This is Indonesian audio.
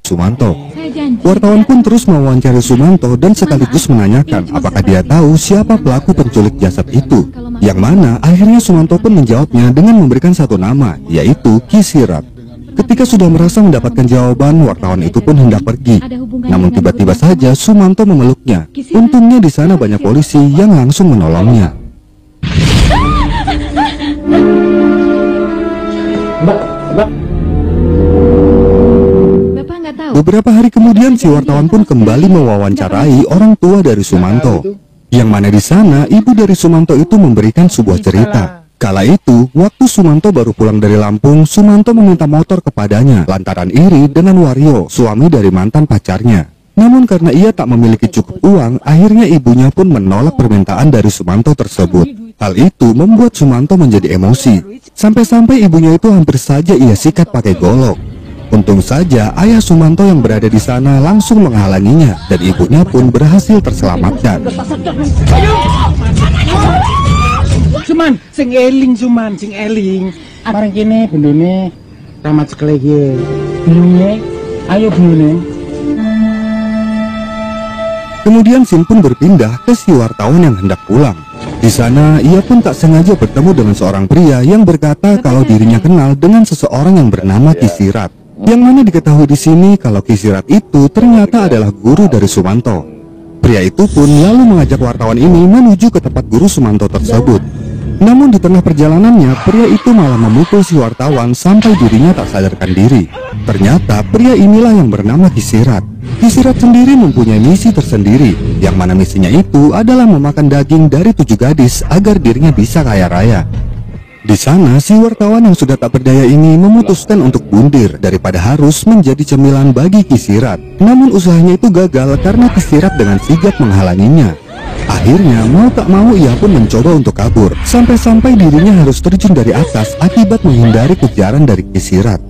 Sumanto. Wartawan pun terus mewawancari Sumanto dan sekaligus menanyakan apakah dia tahu siapa pelaku penculik jasad itu. Yang mana akhirnya Sumanto pun menjawabnya dengan memberikan satu nama, yaitu Ki Sirat. Ketika sudah merasa mendapatkan jawaban, wartawan itu pun hendak pergi. Namun tiba-tiba saja Sumanto memeluknya. Untungnya di sana banyak polisi yang langsung menolongnya. Beberapa hari kemudian si wartawan pun kembali mewawancarai orang tua dari Sumanto. Yang mana di sana ibu dari Sumanto itu memberikan sebuah cerita. Kala itu, waktu Sumanto baru pulang dari Lampung, Sumanto meminta motor kepadanya lantaran iri dengan Wario, suami dari mantan pacarnya. Namun karena ia tak memiliki cukup uang, akhirnya ibunya pun menolak permintaan dari Sumanto tersebut. Hal itu membuat Sumanto menjadi emosi. Sampai-sampai ibunya itu hampir saja ia sikat pakai golok. Untung saja ayah Sumanto yang berada di sana langsung menghalanginya dan ibunya pun berhasil terselamatkan. Suman, sing eling Suman, sing eling. Bareng kene bendone tamat sekali iki. Belune, ayo belune. Kemudian Sin pun berpindah ke si wartawan yang hendak pulang. Di sana ia pun tak sengaja bertemu dengan seorang pria yang berkata kalau dirinya kenal dengan seseorang yang bernama Ki Sirat. Yang mana diketahui di sini kalau Ki Sirat itu ternyata adalah guru dari Sumanto. Pria itu pun lalu mengajak wartawan ini menuju ke tempat guru Sumanto tersebut. Namun di tengah perjalanannya, pria itu malah memukul si wartawan sampai dirinya tak sadarkan diri. Ternyata pria inilah yang bernama Ki Sirat. Ki Sirat sendiri mempunyai misi tersendiri, yang mana misinya itu adalah memakan daging dari 7 gadis agar dirinya bisa kaya raya. Di sana, si wartawan yang sudah tak berdaya ini memutuskan untuk bundir daripada harus menjadi cemilan bagi Ki Sirat. Namun usahanya itu gagal karena Ki Sirat dengan sigap menghalanginya. Akhirnya mau tak mau ia pun mencoba untuk kabur. Sampai-sampai dirinya harus terjun dari atas akibat menghindari kejaran dari Ki Sirat.